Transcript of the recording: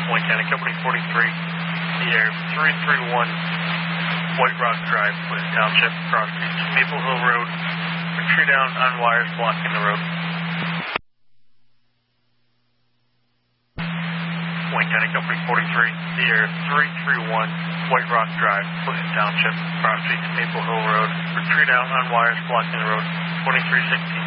Wayne County Company 43, the air 331 White Rock Drive, Clinton Township, cross street Maple Hill Road, with tree down on wires blocking the road. Wayne County Company 43, the air 331 White Rock Drive, Clinton Township, cross street Maple Hill Road, with tree down on wires blocking the road, 2316.